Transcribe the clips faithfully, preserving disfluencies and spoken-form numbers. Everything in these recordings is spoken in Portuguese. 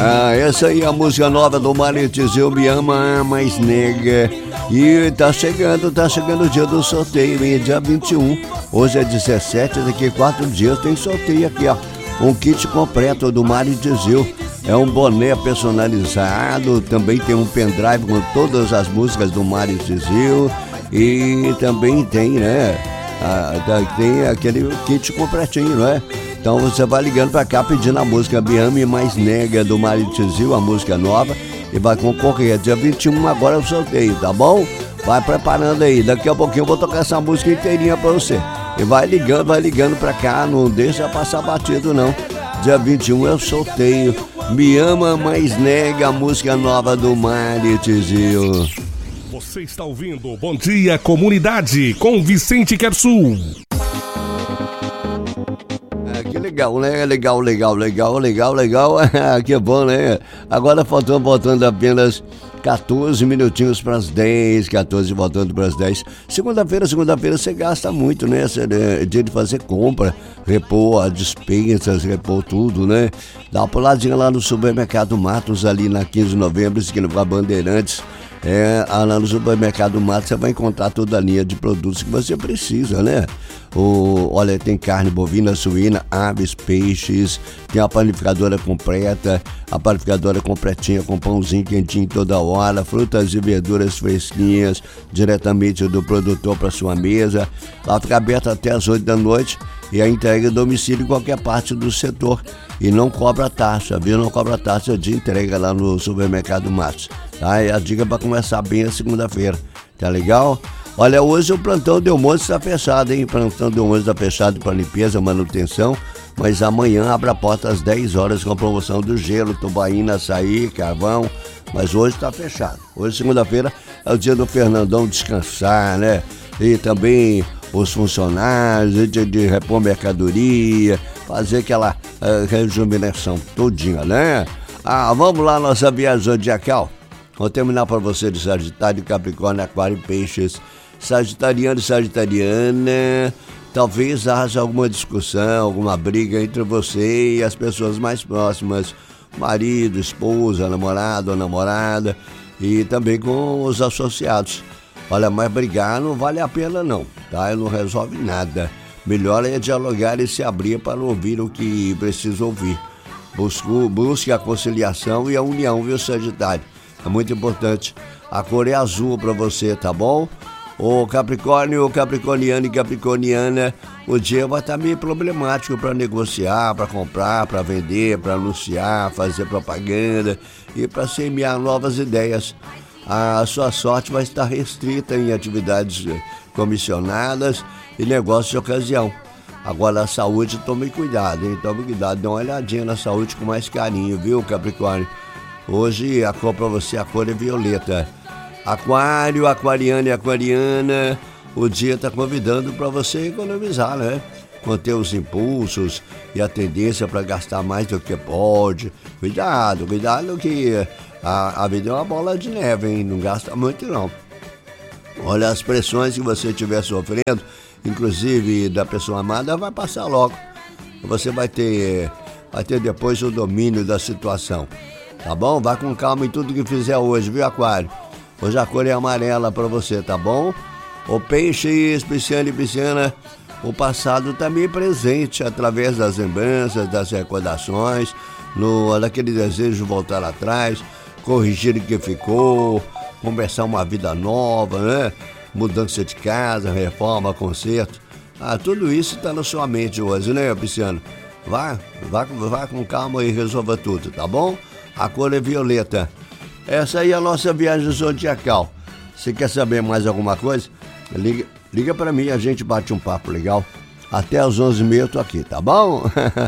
Ah, essa aí é a música nova do Mário Tizil, Me Ama Mais Nega. E tá chegando, tá chegando o dia do sorteio, hein? Dia vinte e um. Hoje é dezessete, daqui a quatro dias tem sorteio aqui, ó. Um kit completo do Mário Tizil. É um boné personalizado, também tem um pendrive com todas as músicas do Mário Tizil. E também tem, né? Ah, tem aquele kit completinho, não é? Então você vai ligando pra cá pedindo a música Me Ame Mais Nega do Mário Tizil, a música nova, e vai concorrer. Dia vinte e um agora é o sorteio, tá bom? Vai preparando aí, daqui a pouquinho eu vou tocar essa música inteirinha pra você. E vai ligando, vai ligando pra cá, não deixa passar batido não. Dia vinte e um é o sorteio. Me Ama Mais Nega, a música nova do Mário Tizil. Você está ouvindo Bom Dia Comunidade com Vicente Quersul. Que legal, né? Legal, legal, legal, legal, legal. Que bom, né? Agora faltando, faltando apenas quatorze minutinhos para as dez, quatorze voltando para as dez. Segunda-feira, segunda-feira você gasta muito, né? Você, é dia de fazer compra, repor as despesas, repor tudo, né? Dá uma puladinha lá no Supermercado Matos, ali na quinze de novembro, esquina com a Bandeirantes. É, lá no Supermercado Matos você vai encontrar toda a linha de produtos que você precisa, né? O, olha, tem carne bovina, suína, aves, peixes, tem a panificadora completa, a panificadora completinha com pãozinho quentinho toda hora, frutas e verduras fresquinhas, diretamente do produtor para sua mesa. Lá fica aberta até as oito da noite e a entrega em domicílio em qualquer parte do setor. E não cobra taxa, viu? Não cobra taxa de entrega lá no Supermercado Matos. Tá? É a dica para começar bem a segunda-feira. Tá legal? Olha, hoje o plantão Del Monte está fechado, hein? O plantão Del Monte está fechado para limpeza, manutenção. Mas amanhã abre a porta às dez horas com a promoção do gelo, tubaína, açaí, carvão. Mas hoje está fechado. Hoje, segunda-feira, é o dia do Fernandão descansar, né? E também os funcionários, de, de repor mercadoria, fazer aquela uh, rejuvenescção todinha, né? Ah, vamos lá, nossa viagem zodiacal. Vou terminar para você de Sagitário, Capricórnio, Aquário e Peixes. Sagitariano e Sagitariana, talvez haja alguma discussão, alguma briga entre você e as pessoas mais próximas, marido, esposa, namorado ou namorada, e também com os associados. Olha, mas brigar não vale a pena não, tá? Não resolve nada. Melhor é dialogar e se abrir para ouvir o que precisa ouvir. Busque, busque a conciliação e a união, viu, Sagitário? É muito importante. A cor é azul para você, tá bom? O Capricórnio, Capricorniano e Capricorniana, o dia vai estar meio problemático para negociar, para comprar, para vender, para anunciar, fazer propaganda e para semear novas ideias. A sua sorte vai estar restrita em atividades comissionadas e negócios de ocasião. Agora a saúde, tome cuidado, hein? Tome cuidado, dê uma olhadinha na saúde com mais carinho, viu, Capricórnio? Hoje a cor para você, a cor é violeta. Aquário, aquariano e aquariana, o dia está convidando para você economizar, né? Manter os impulsos e a tendência para gastar mais do que pode. Cuidado, cuidado que a, a vida é uma bola de neve, hein? Não gasta muito não. Olha, as pressões que você estiver sofrendo, inclusive da pessoa amada, vai passar logo. Você vai ter, vai ter depois o domínio da situação. Tá bom? Vai com calma em tudo que fizer hoje, viu, Aquário? Hoje a cor é amarela para você, tá bom? O peixe, pisciano e pisciana, o passado está meio presente através das lembranças, das recordações, no, daquele desejo de voltar atrás, corrigir o que ficou, começar uma vida nova, né? Mudança de casa, reforma, conserto. Ah, tudo isso está na sua mente hoje, né, pisciano? Vá, vá, vá com calma e resolva tudo, tá bom? A cor é violeta. Essa aí é a nossa viagem zodiacal. Se quer saber mais alguma coisa, liga, liga para mim, a gente bate um papo legal. Até às onze e meia eu tô aqui, tá bom?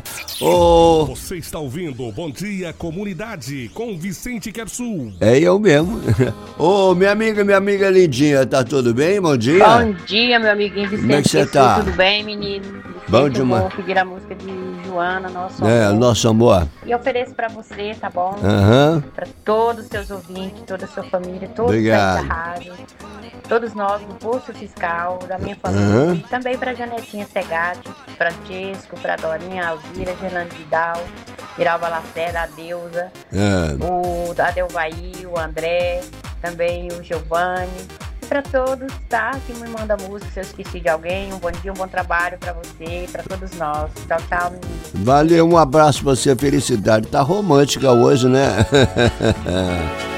oh... Você está ouvindo Bom Dia Comunidade com Vicente Quersul. É eu mesmo. Ô, oh, minha amiga, minha amiga lindinha, tá tudo bem? Bom dia. Bom dia, meu amiguinho Vicente. Como é que você tá? Tudo bem, menino? Bom demais. Vou pedir a música de Joana, Nosso Amor. É, Nosso Amor. E ofereço pra você, tá bom? Aham. Uhum. Pra todos os seus ouvintes, toda a sua família, todos Obrigado. da rádio, todos nós do Posto Fiscal, da minha família, Uhum. e também pra Janetinha Segatti, Francesco, pra Dorinha, Alvira, Gerlane Vidal, Miralba Lacerda, a Deusa, É. o Adelvaí, o André, também o Giovanni. E para todos, tá? Que me manda música, se eu esqueci de alguém. Um bom dia, um bom trabalho para você e para todos nós. Tchau, tchau, menino. Valeu, um abraço pra você, felicidade. Tá romântica hoje, né?